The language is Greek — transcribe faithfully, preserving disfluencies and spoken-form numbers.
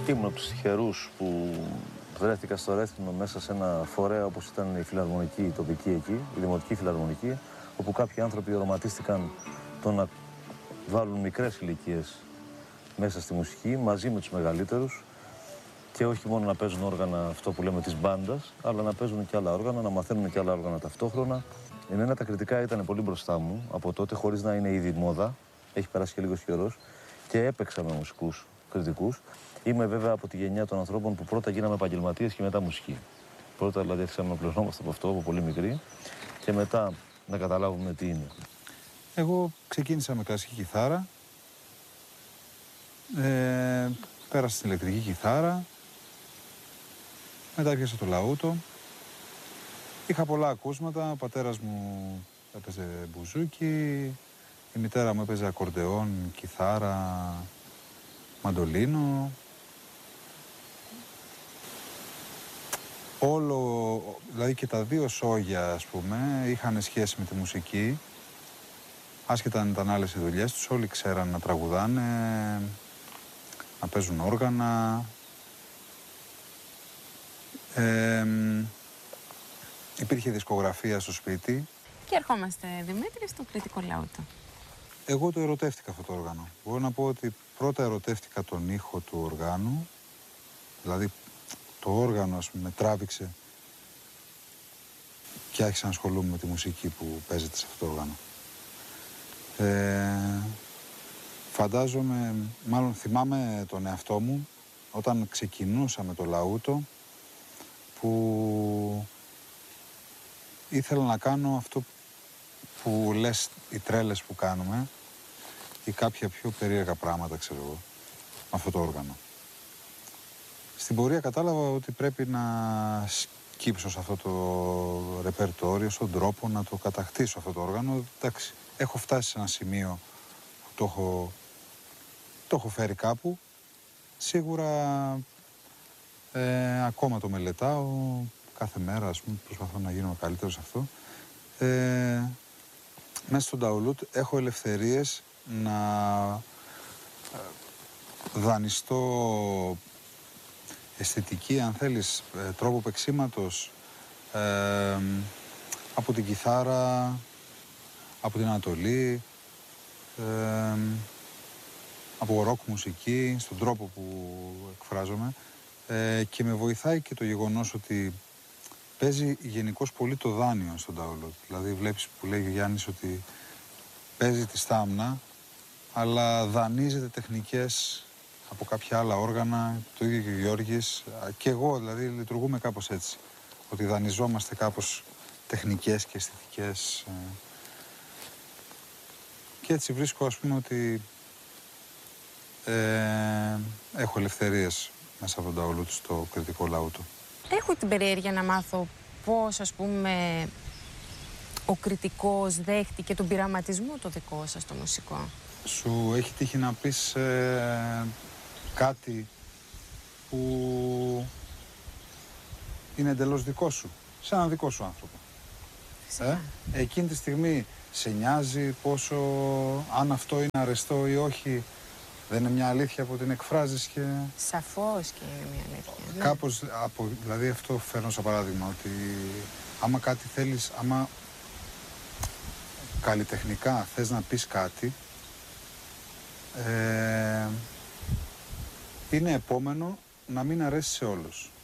Ήμουν από τους τυχερούς που βρέθηκα στο Ρέθυμνο μέσα σε ένα φορέα όπως ήταν η φιλαρμονική, η τοπική εκεί, η δημοτική φιλαρμονική, όπου κάποιοι άνθρωποι οραματίστηκαν το να βάλουν μικρές ηλικίες μέσα στη μουσική μαζί με τους μεγαλύτερους και όχι μόνο να παίζουν όργανα αυτό που λέμε της μπάντας, αλλά να παίζουν και άλλα όργανα, να μαθαίνουν και άλλα όργανα ταυτόχρονα. Εμένα τα κριτικά ήταν πολύ μπροστά μου από τότε, χωρίς να είναι ήδη μόδα. Έχει περάσει και λίγος καιρός και έπαιξα με μουσικούς κριτικούς. Είμαι βέβαια από τη γενιά των ανθρώπων που πρώτα γίναμε επαγγελματίες και μετά μουσική. Πρώτα δηλαδή άρχισαμε να πληρωνόμαστε από αυτό από πολύ μικρή και μετά να καταλάβουμε τι είναι. Εγώ ξεκίνησα με κλασική κιθάρα, ε, πέρασα στην ηλεκτρική κιθάρα, μετά έπιασα το λαούτο. Είχα πολλά ακούσματα, ο πατέρας μου έπαιζε μπουζούκι, η μητέρα μου έπαιζε ακορντεόν, κιθάρα, μαντολίνο. Όλο, δηλαδή και τα δύο σόγια, ας πούμε, είχαν σχέση με τη μουσική. Άσχετα αν ήταν άλλες οι δουλειές τους, όλοι ξέραν να τραγουδάνε, να παίζουν όργανα. Ε, υπήρχε δισκογραφία στο σπίτι. Και ερχόμαστε, Δημήτρη, στο κριτικό λαούτο. Εγώ το ερωτεύτηκα αυτό το όργανο. Μπορώ να πω ότι πρώτα ερωτεύτηκα τον ήχο του οργάνου, δηλαδή το όργανο, ας πούμε, με τράβηξε και άρχισα να ασχολούμαι με τη μουσική που παίζεται σε αυτό το όργανο. Ε, φαντάζομαι, μάλλον θυμάμαι τον εαυτό μου όταν ξεκινούσα με το λαούτο, που ήθελα να κάνω αυτό που λες οι τρέλες που κάνουμε ή κάποια πιο περίεργα πράγματα, ξέρω εγώ, με αυτό το όργανο. Στην πορεία κατάλαβα ότι πρέπει να σκύψω σε αυτό το ρεπερτόριο, στον τρόπο να το κατακτήσω αυτό το όργανο. Εντάξει, έχω φτάσει σε ένα σημείο που το έχω, το έχω φέρει κάπου. Σίγουρα ε, ακόμα το μελετάω κάθε μέρα, ας πούμε, προσπαθώ να γίνω καλύτερο σε αυτό. Ε, μέσα στον Νταουλούτ έχω ελευθερίες να δανειστώ αισθητική, αν θέλεις, τρόπο παίξηματος, ε, από την κιθάρα, από την Ανατολή, ε, από ροκ μουσική, στον τρόπο που εκφράζομαι, ε, και με βοηθάει και το γεγονός ότι παίζει γενικώς πολύ το δάνειο στον Νταουλούτ. Δηλαδή βλέπεις που λέει ο Γιάννης ότι παίζει τη στάμνα, αλλά δανείζεται τεχνικές από κάποια άλλα όργανα, το ίδιο και ο Γιώργης, και εγώ δηλαδή λειτουργούμε κάπως έτσι, ότι δανειζόμαστε κάπως τεχνικές και αισθητικές. Και έτσι βρίσκω, ας πούμε, ότι ε, έχω ελευθερίες μέσα από τον Νταουλούτ στο κριτικό λαούτο. Έχω την περιέργεια να μάθω πώς, ας πούμε, ο κριτικός δέχτηκε τον πειραματισμό το δικό σας το μουσικό. Σου έχει τύχει να πεις ε, κάτι που είναι εντελώς δικό σου, σε έναν δικό σου άνθρωπο. Ε? Εκείνη τη στιγμή σε νοιάζει πόσο, αν αυτό είναι αρεστό ή όχι, δεν είναι μια αλήθεια που την εκφράζεις και... Σαφώς και είναι μια αλήθεια. Κάπως, από, δηλαδή αυτό φέρνω σαν παράδειγμα, ότι άμα κάτι θέλεις, άμα καλλιτεχνικά θες να πεις κάτι, ε, είναι επόμενο να μην αρέσει σε όλους.